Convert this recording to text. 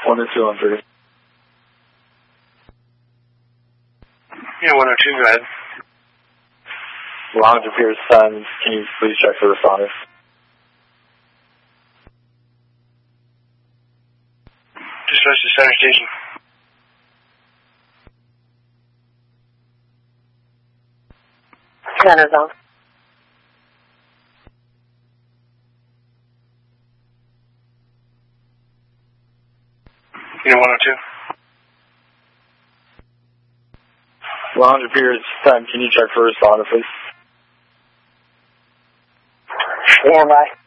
1 and 2 on 3. Yeah, 102, go ahead. Lounge appears 10. Can you please check for responders? Dispatch to center station. Center's on. Unit 102. Lounge appears 10. Can you check for responder, please? Stand by.